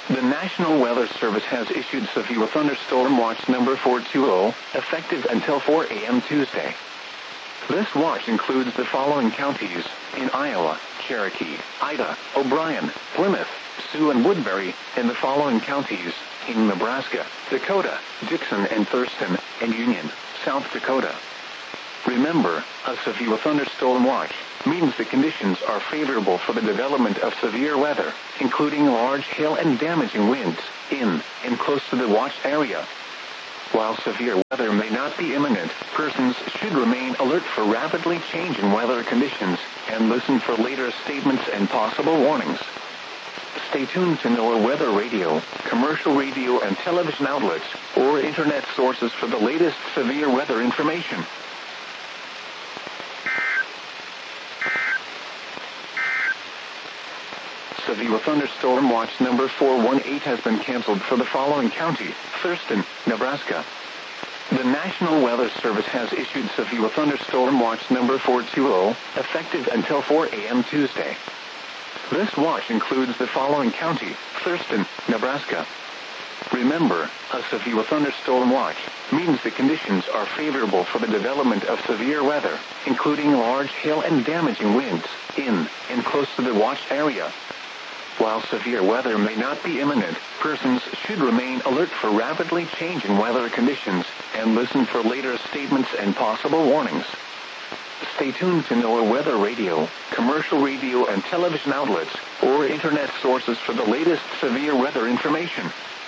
The National Weather Service has issued severe thunderstorm watch number 420, effective until 4 a.m. Tuesday. This watch includes the following counties in Iowa: Cherokee, Ida, O'Brien, Plymouth, Sioux, and Woodbury, and the following counties in Nebraska, Dakota, Dixon and Thurston, and Union, South Dakota. Remember, a severe thunderstorm watch means the conditions are favorable for the development of severe weather, including large hail and damaging winds, in and close to the watch area. While severe weather may not be imminent, persons should remain alert for rapidly changing weather conditions and listen for later statements and possible warnings. Stay tuned to NOAA weather radio, commercial radio and television outlets, or internet sources for the latest severe weather information. Severe thunderstorm watch number 418 has been canceled for the following county: Thurston, Nebraska. The National Weather Service has issued severe thunderstorm watch number 420, effective until 4 a.m. Tuesday. This watch includes the following county: Thurston, Nebraska. Remember, a severe thunderstorm watch means the conditions are favorable for the development of severe weather, including large hail and damaging winds, in and close to the watch area. While severe weather may not be imminent, persons should remain alert for rapidly changing weather conditions and listen for later statements and possible warnings. Stay tuned to NOAA weather radio, commercial radio and television outlets, or internet sources for the latest severe weather information.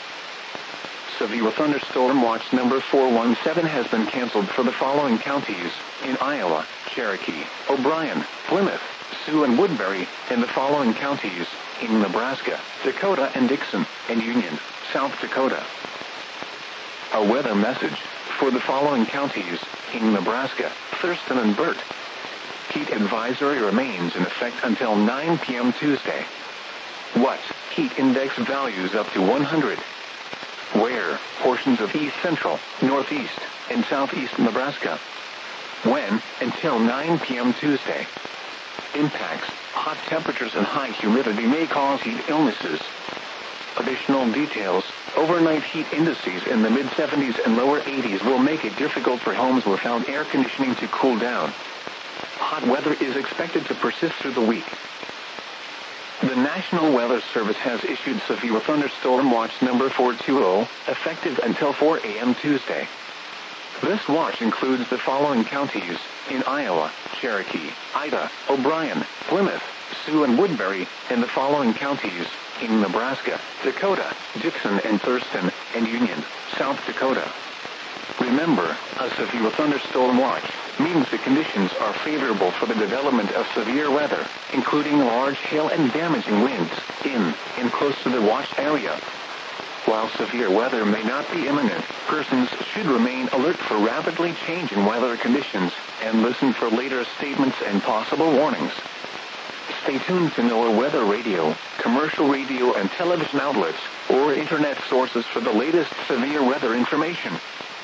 Severe thunderstorm watch number 417 has been canceled for the following counties in Iowa: Cherokee, O'Brien, Plymouth, Sioux, and Woodbury, and the following counties in Nebraska, Dakota and Dixon, and Union, South Dakota. A weather message for the following counties in Nebraska, Thurston and Burt. Heat advisory remains in effect until 9 p.m. Tuesday. What? Heat index values up to 100. Where? Portions of east central, northeast, and southeast Nebraska. When? Until 9 p.m. Tuesday. Impacts: hot temperatures and high humidity may cause heat illnesses. Additional details: overnight heat indices in the mid-70s and lower 80s will make it difficult for homes without air conditioning to cool down. Hot weather is expected to persist through the week. The National Weather Service has issued severe thunderstorm watch number 420, effective until 4 a.m. Tuesday. This watch includes the following counties in Iowa: Cherokee, Ida, O'Brien, Plymouth, Sioux, and Woodbury, and the following counties in Nebraska, Dakota, Dixon and Thurston, and Union, South Dakota. Remember, a severe thunderstorm watch means the conditions are favorable for the development of severe weather, including large hail and damaging winds, in and close to the watch area. While severe weather may not be imminent, persons should remain alert for rapidly changing weather conditions and listen for later statements and possible warnings. Stay tuned to NOAA weather radio, commercial radio and television outlets, or internet sources for the latest severe weather information.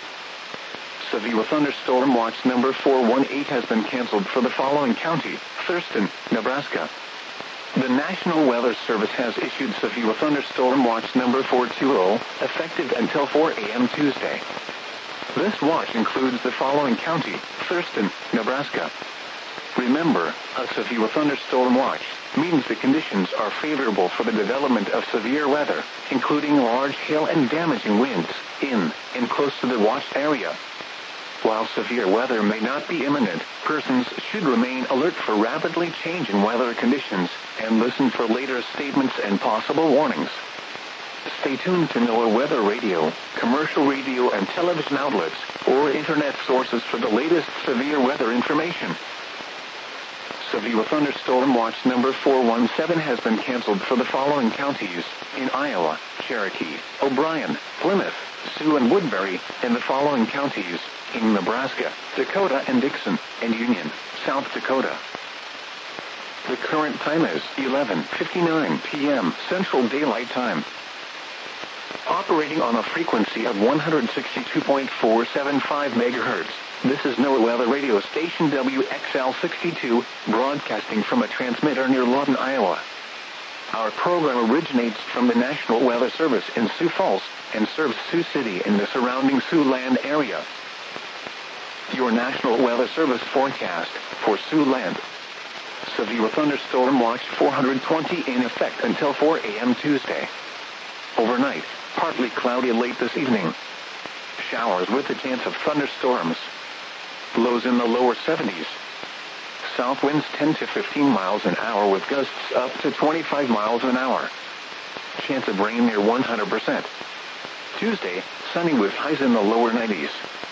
Severe thunderstorm watch number 418 has been canceled for the following county: Thurston, Nebraska. The National Weather Service has issued severe thunderstorm watch number 420, effective until 4 a.m. Tuesday. This watch includes the following county: Thurston, Nebraska. Remember, a severe thunderstorm watch means the conditions are favorable for the development of severe weather, including large hail and damaging winds, in and close to the watch area. While severe weather may not be imminent, persons should remain alert for rapidly changing weather conditions and listen for later statements and possible warnings. Stay tuned to NOAA weather radio, commercial radio and television outlets, or internet sources for the latest severe weather information. Severe thunderstorm watch number 417 has been canceled for the following counties in Iowa: Cherokee, O'Brien, Plymouth, Sioux, and Woodbury, and the following counties in Nebraska, Dakota and Dixon, and Union, South Dakota. The current time is 11:59 p.m. Central Daylight Time. Operating on a frequency of 162.475 megahertz. This is NOAA weather radio station WXL62, broadcasting from a transmitter near Lawton, Iowa. Our program originates from the National Weather Service in Sioux Falls and serves Sioux City and the surrounding Siouxland area. Your National Weather Service forecast for Siouxland. Severe thunderstorm watch 420 in effect until 4 a.m. Tuesday. Overnight, partly cloudy late this evening. Showers with a chance of thunderstorms. Lows in the lower 70s. South winds 10 to 15 miles an hour with gusts up to 25 miles an hour. Chance of rain near 100%. Tuesday, sunny with highs in the lower 90s.